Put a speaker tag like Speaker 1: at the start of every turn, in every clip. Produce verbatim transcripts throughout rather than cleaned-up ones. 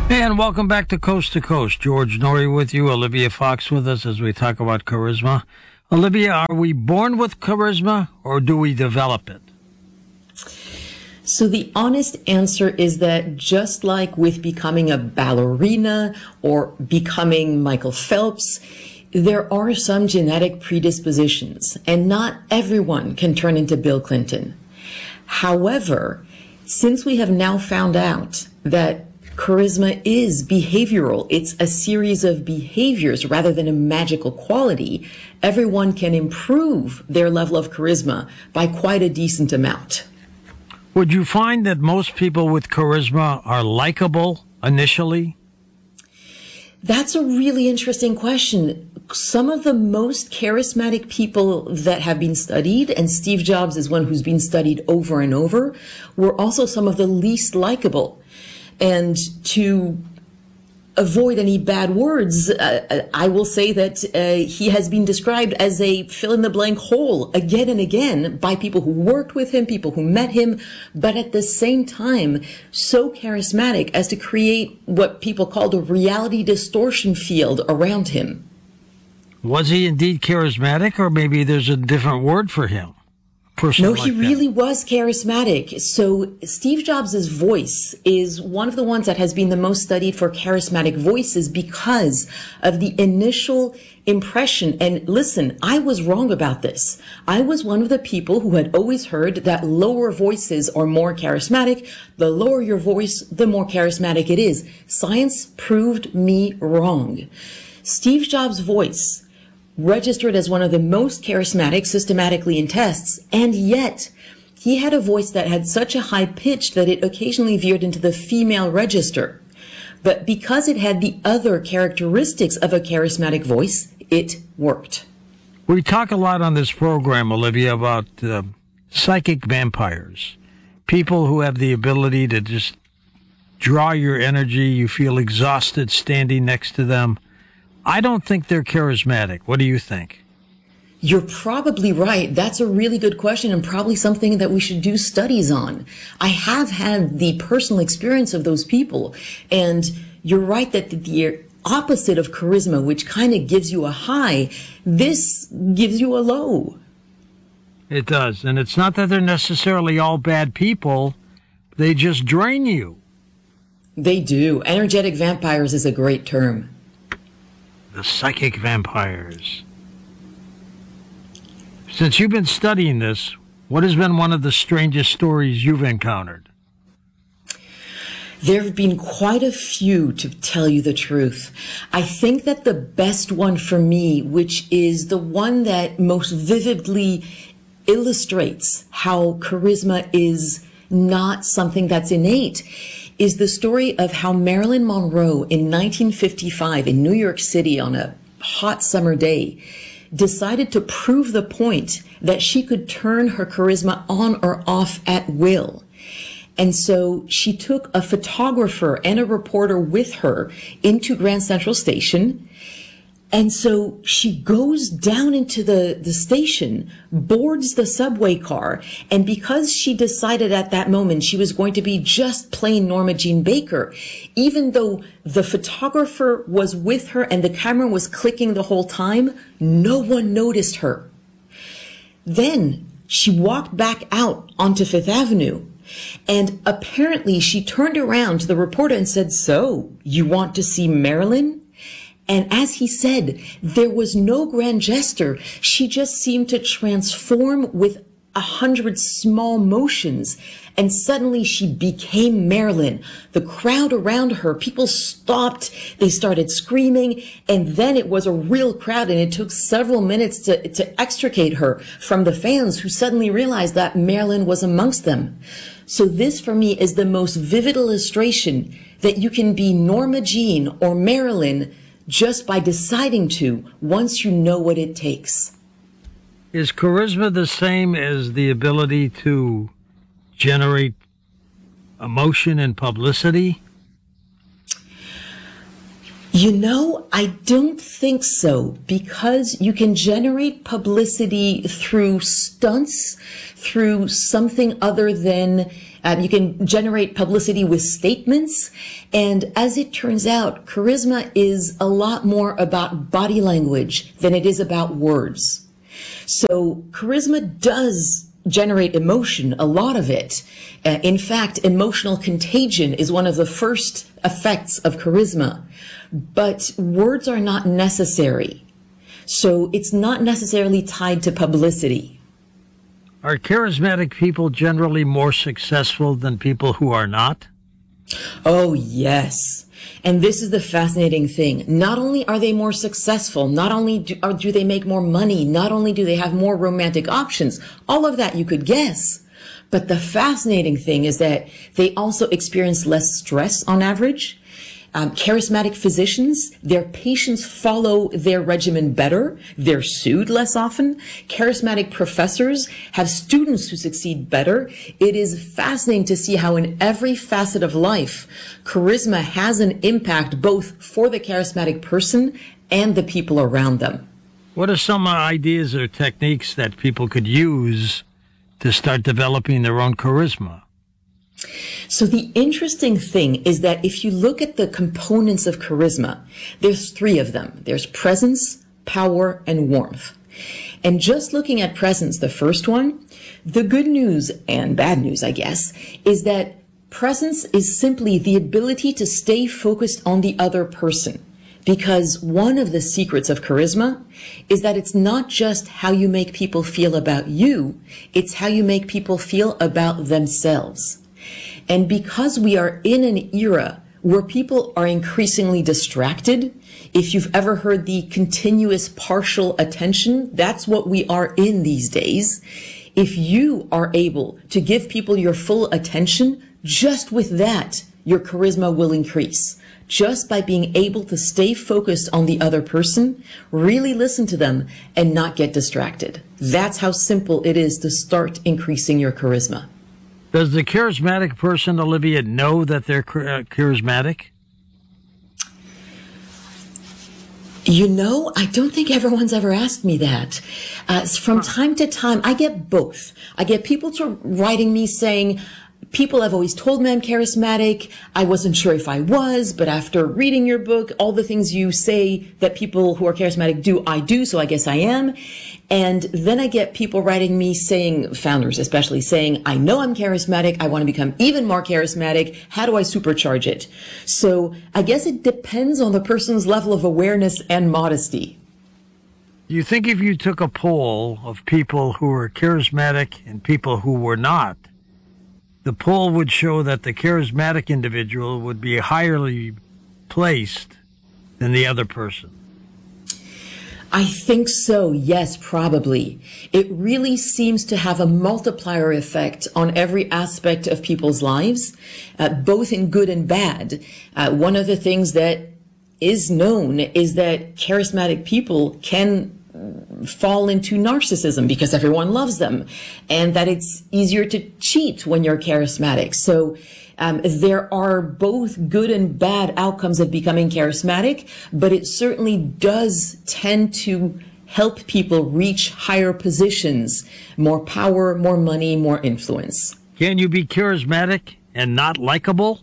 Speaker 1: And welcome back to Coast to Coast. George Norrie with you, Olivia Fox with us as we talk about charisma. Olivia, are we born with charisma or do we develop it?
Speaker 2: So the honest answer is that just like with becoming a ballerina or becoming Michael Phelps, there are some genetic predispositions, and not everyone can turn into Bill Clinton. However, since we have now found out that charisma is behavioral, it's a series of behaviors rather than a magical quality, everyone can improve their level of charisma by quite a decent amount.
Speaker 1: Would you find that most people with charisma are likable initially?
Speaker 2: That's a really interesting question. Some of the most charismatic people that have been studied, and Steve Jobs is one who's been studied over and over, were also some of the least likable. And to avoid any bad words, uh, I will say that uh, he has been described as a fill-in-the-blank hole again and again by people who worked with him, people who met him, but at the same time, so charismatic as to create what people called a reality distortion field around him.
Speaker 1: Was he indeed charismatic, or maybe there's a different word for him? No,
Speaker 2: he
Speaker 1: like
Speaker 2: really was charismatic. So Steve Jobs' voice is one of the ones that has been the most studied for charismatic voices because of the initial impression. And listen, I was wrong about this. I was one of the people who had always heard that lower voices are more charismatic. The lower your voice, the more charismatic it is. Science proved me wrong. Steve Jobs' voice registered as one of the most charismatic systematically in tests, and yet he had a voice that had such a high pitch that it occasionally veered into the female register. But because it had the other characteristics of a charismatic voice, it worked.
Speaker 1: We talk a lot on this program, Olivia, about uh, psychic vampires, people who have the ability to just draw your energy. You feel exhausted standing next to them. I don't think they're charismatic. What do you think?
Speaker 2: You're probably right. That's a really good question and probably something that we should do studies on. I have had the personal experience of those people, and you're right that the opposite of charisma, which kind of gives you a high, this gives you a low.
Speaker 1: It does. And it's not that they're necessarily all bad people. They just drain you.
Speaker 2: They do. Energetic vampires is a great term.
Speaker 1: The psychic vampires. Since you've been studying this, what has been one of the strangest stories you've encountered?
Speaker 2: There have been quite a few, to tell you the truth. I think that the best one for me, which is the one that most vividly illustrates how charisma is not something that's innate, is the story of how Marilyn Monroe in nineteen fifty-five in New York City on a hot summer day decided to prove the point that she could turn her charisma on or off at will. And so she took a photographer and a reporter with her into Grand Central Station. And so she goes down into the, the station, boards the subway car, and because she decided at that moment she was going to be just plain Norma Jean Baker, even though the photographer was with her and the camera was clicking the whole time, no one noticed her. Then she walked back out onto Fifth Avenue, and apparently she turned around to the reporter and said, "So, you want to see Marilyn?" And as he said, there was no grand gesture. She just seemed to transform with a hundred small motions. And suddenly she became Marilyn. The crowd around her, people stopped. They started screaming. And then it was a real crowd. And it took several minutes to, to extricate her from the fans who suddenly realized that Marilyn was amongst them. So this for me is the most vivid illustration that you can be Norma Jean or Marilyn just by deciding to, once you know what it takes.
Speaker 1: Is charisma the same as the ability to generate emotion and publicity?
Speaker 2: You know, I don't think so, because you can generate publicity through stunts, through something other than Uh, you can generate publicity with statements. And as it turns out, charisma is a lot more about body language than it is about words. So charisma does generate emotion, a lot of it. Uh, in fact, emotional contagion is one of the first effects of charisma. But words are not necessary. So it's not necessarily tied to publicity.
Speaker 1: Are charismatic people generally more successful than people who are not?
Speaker 2: Oh, yes. And this is the fascinating thing. Not only are they more successful, not only do, or do they make more money, not only do they have more romantic options, all of that you could guess. But the fascinating thing is that they also experience less stress on average. Um, charismatic physicians, their patients follow their regimen better. They're sued less often. Charismatic professors have students who succeed better. It is fascinating to see how in every facet of life, charisma has an impact both for the charismatic person and the people around them.
Speaker 1: What are some ideas or techniques that people could use to start developing their own charisma?
Speaker 2: So the interesting thing is that if you look at the components of charisma, there's three of them. There's presence, power, and warmth. And just looking at presence, the first one, the good news and bad news, I guess, is that presence is simply the ability to stay focused on the other person. Because one of the secrets of charisma is that it's not just how you make people feel about you, it's how you make people feel about themselves. And because we are in an era where people are increasingly distracted, if you've ever heard the continuous partial attention, that's what we are in these days. If you are able to give people your full attention, just with that, your charisma will increase. Just by being able to stay focused on the other person, really listen to them, and not get distracted. That's how simple it is to start increasing your charisma.
Speaker 1: Does the charismatic person, Olivia, know that they're charismatic?
Speaker 2: You know, I don't think everyone's ever asked me that. Uh, from time to time, I get both. I get people to writing me saying, people have always told me I'm charismatic. I wasn't sure if I was, but after reading your book, all the things you say that people who are charismatic do, I do, so I guess I am. And then I get people writing me saying, founders especially, saying, I know I'm charismatic. I want to become even more charismatic. How do I supercharge it? So I guess it depends on the person's level of awareness and modesty.
Speaker 1: Do you think if you took a poll of people who were charismatic and people who were not, the poll would show that the charismatic individual would be highly placed than the other person?
Speaker 2: I think so, yes, probably. It really seems to have a multiplier effect on every aspect of people's lives, uh, both in good and bad. Uh, one of the things that is known is that charismatic people can fall into narcissism because everyone loves them, and that it's easier to cheat when you're charismatic. So um, there are both good and bad outcomes of becoming charismatic, but it certainly does tend to help people reach higher positions, more power, more money, more influence.
Speaker 1: Can you be charismatic and not likable?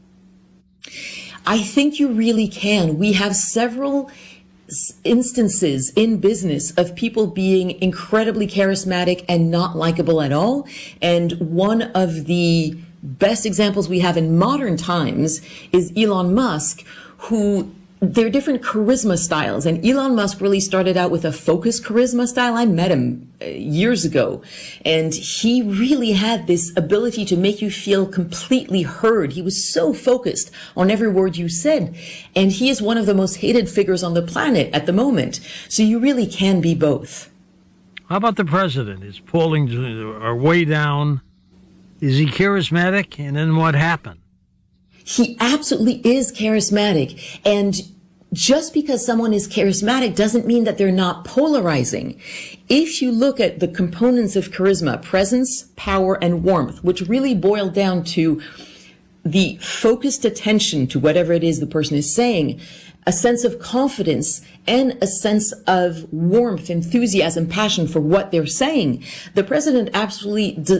Speaker 2: I think you really can. We have several instances in business of people being incredibly charismatic and not likable at all. And one of the best examples we have in modern times is Elon Musk, who there are different charisma styles. And Elon Musk really started out with a focused charisma style. I met him uh, years ago, and he really had this ability to make you feel completely heard. He was so focused on every word you said. And he is one of the most hated figures on the planet at the moment. So you really can be both.
Speaker 1: How about the president? His polling are way down. Is he charismatic? And then what happened?
Speaker 2: He absolutely is charismatic. And just because someone is charismatic doesn't mean that they're not polarizing. If you look at the components of charisma, presence, power, and warmth, which really boil down to the focused attention to whatever it is the person is saying, a sense of confidence, and a sense of warmth, enthusiasm, passion for what they're saying, the president absolutely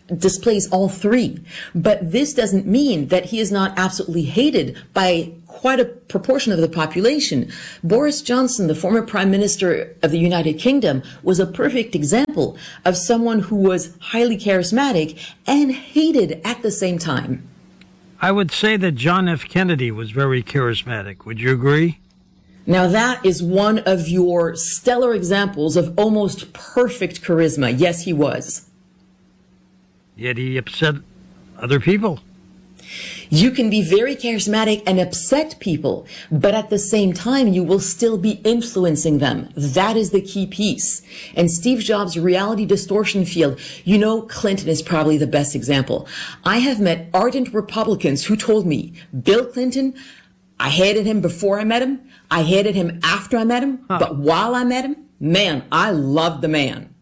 Speaker 2: displays all three. But this doesn't mean that he is not absolutely hated by quite a proportion of the population. Boris Johnson, the former Prime Minister of the United Kingdom, was a perfect example of someone who was highly charismatic and hated at the same time.
Speaker 1: I would say that John F. Kennedy was very charismatic. Would you agree?
Speaker 2: Now that is one of your stellar examples of almost perfect charisma. Yes, he was.
Speaker 1: Yet he upset other people.
Speaker 2: You can be very charismatic and upset people, but at the same time, you will still be influencing them. That is the key piece. And Steve Jobs' reality distortion field, you know, Clinton is probably the best example. I have met ardent Republicans who told me, Bill Clinton, I hated him before I met him. I hated him after I met him. Huh. But while I met him, man, I loved the man.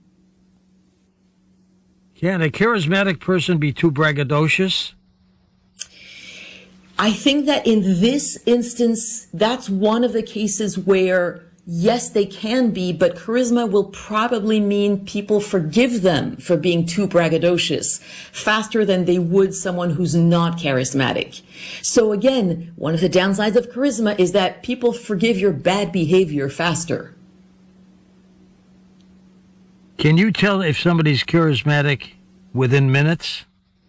Speaker 1: Can a charismatic person be too braggadocious?
Speaker 2: I think that in this instance, that's one of the cases where, yes, they can be, but charisma will probably mean people forgive them for being too braggadocious faster than they would someone who's not charismatic. So again, one of the downsides of charisma is that people forgive your bad behavior faster.
Speaker 1: Can you tell if somebody's charismatic within minutes?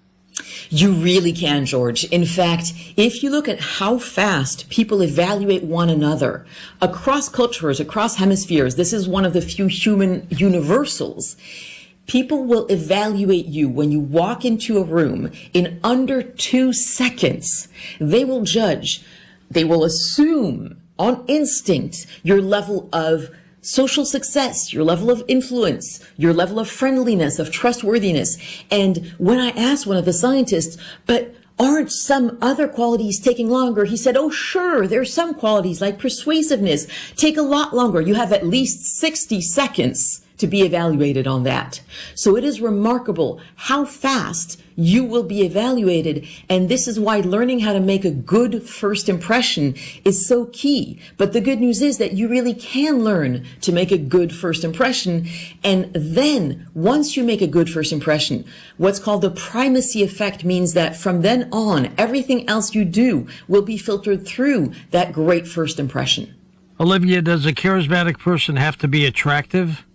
Speaker 2: You really can, George. In fact, if you look at how fast people evaluate one another across cultures, across hemispheres, this is one of the few human universals. People will evaluate you when you walk into a room in under two seconds. They will judge, they will assume on instinct your level of social success, your level of influence, your level of friendliness, of trustworthiness. And when I asked one of the scientists, but aren't some other qualities taking longer? He said, oh, sure, there's some qualities like persuasiveness take a lot longer. You have at least sixty seconds to be evaluated on that. So it is remarkable how fast you will be evaluated. And this is why learning how to make a good first impression is so key. But the good news is that you really can learn to make a good first impression. And then once you make a good first impression, what's called the primacy effect means that from then on, everything else you do will be filtered through that great first impression.
Speaker 1: Olivia, does a charismatic person have to be attractive?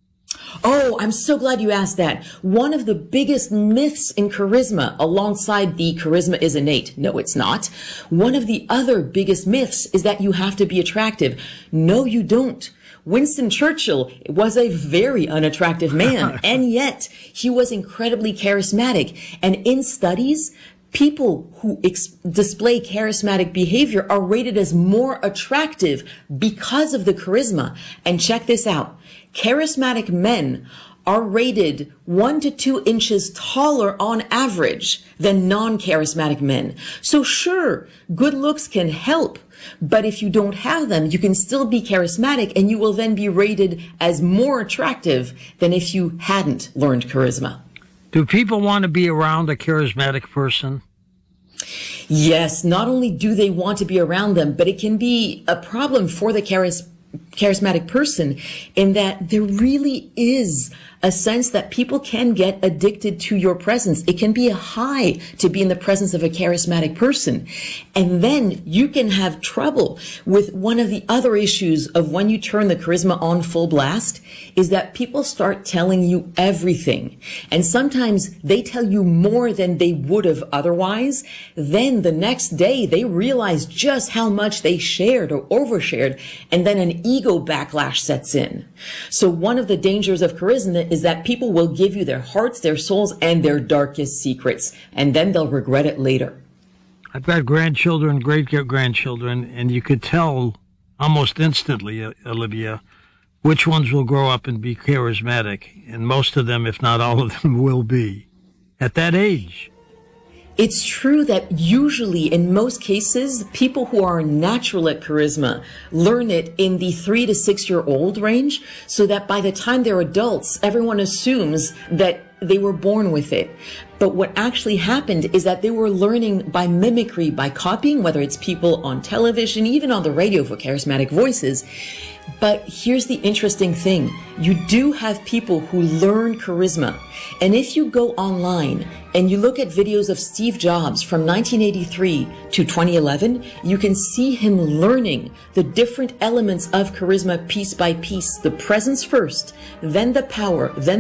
Speaker 2: Oh, I'm so glad you asked that. One of the biggest myths in charisma, alongside the charisma is innate. No, it's not. One of the other biggest myths is that you have to be attractive. No, you don't. Winston Churchill was a very unattractive man, and yet he was incredibly charismatic. And in studies, people who ex- display charismatic behavior are rated as more attractive because of the charisma. And check this out. Charismatic men are rated one to two inches taller on average than non-charismatic men. So sure, good looks can help, but if you don't have them, you can still be charismatic and you will then be rated as more attractive than if you hadn't learned charisma.
Speaker 1: Do people want to be around a charismatic person?
Speaker 2: Yes, not only do they want to be around them, but it can be a problem for the charismatic charismatic person in that there really is a sense that people can get addicted to your presence. It can be a high to be in the presence of a charismatic person. And then you can have trouble with one of the other issues of when you turn the charisma on full blast is that people start telling you everything. And sometimes they tell you more than they would have otherwise. Then the next day they realize just how much they shared or overshared. And then an ego backlash sets in. So one of the dangers of charisma is that people will give you their hearts, their souls, and their darkest secrets, and then they'll regret it later.
Speaker 1: I've got grandchildren, great-grandchildren, and you could tell almost instantly, Olivia, which ones will grow up and be charismatic, and most of them, if not all of them, will be at that age.
Speaker 2: It's true that usually, in most cases, people who are natural at charisma learn it in the three to six year old range, so that by the time they're adults, everyone assumes that they were born with it. But what actually happened is that they were learning by mimicry, by copying, whether it's people on television, even on the radio for charismatic voices. But here's the interesting thing. You do have people who learn charisma. And if you go online and you look at videos of Steve Jobs from nineteen eighty-three to twenty eleven, you can see him learning the different elements of charisma piece by piece. The presence first, then the power, then